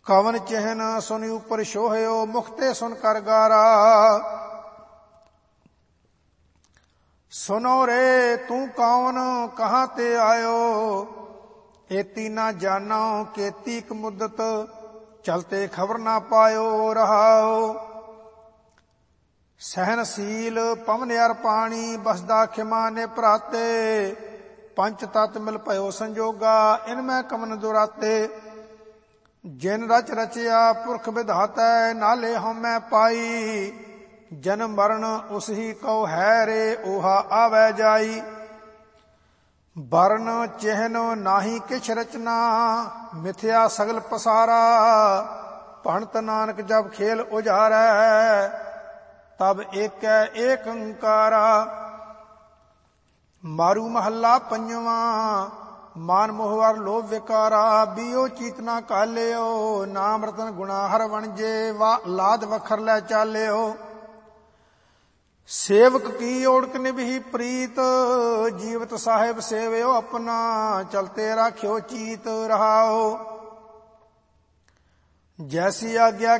ਕਵਨ ਚਿਹਨ ਸੁਨ ਉਪਰ ਸ਼ੋਹਿਓ, ਮੁਖਤੇ ਸੁਨ ਕਰ ਗਾਰਾ। ਸੁਨੋ ਰੇ ਤੂੰ ਕੌਣ, ਕਹਾਂ ਤੇ ਆਇਓ, ਏਤੀ ਨਾ ਜਾਨੋ ਕੇਤੀ ਕ ਮੁੱਦਤ, ਚਲਤੇ ਖਬਰ ਨਾ ਪਾਇਓ ਰਹਾਓ। ਸਹਿਨਸ਼ੀਲ ਪਵਨ ਅਰ ਪਾਣੀ, ਬਸਦਾ ਖਿਮਾ ਨੇ ਭਰਾਤੇ, ਪੰਚ ਤਤ ਮਿਲ ਭਇਓ ਸੰਜੋਗਾ, ਇਨ ਮੈਂ ਕਮਨ ਦੁਰਾਤੇ। ਜਿਨ ਰਚ ਰਚਿਆ ਪੁਰਖ ਵਿਧਾਤੈ, ਨਾਲੇ ਹਉਮੈ ਪਾਈ, ਜਨਮ ਮਰਨ ਉਸ ਹੀ ਕਉ ਹੈ ਰੇ, ਓਹਾ ਆਵੈ ਜਾਈ। ਵਰਨ ਚਿਹਨ ਨਾਹੀ ਕਿਛ ਰਚਨਾ, ਮਿਥਿਆ ਸਗਲ ਪਸਾਰਾ, ਭਣਤ ਨਾਨਕ ਜਬ ਖੇਲ ਉਜਾਰੈ, ਤਬ ਏਕੈ ਏਕ ਓੰਕਾਰਾ। ਮਾਰੂ ਮਹੱਲਾ ਪੰਜਵਾਂ। ਮਾਨ ਮੋਹ ਅਰ ਲੋਭ ਵਿਕਾਰਾ, ਬੀਓ ਚੀਤ ਨਾ ਕਾਲਿਓ, ਨਾਮ ਰਤਨ ਗੁਣਾ ਹਰ ਵਣਜੇ, ਲਾਦ ਵਖਰ ਲੈ ਚਾਲਿਓ। ਸੇਵਕ ਕੀ ਓੜਕ ਨਿਭੀ ਪ੍ਰੀਤ, ਜੀਵਤ ਸਾਹਿਬ ਸੇਵਿਓ ਆਪਣਾ, ਚਲਤੇ ਰਾਖਿਓ ਚੀਤ ਰਹਾਓ। ਜੈਸੀ ਆਗਿਆ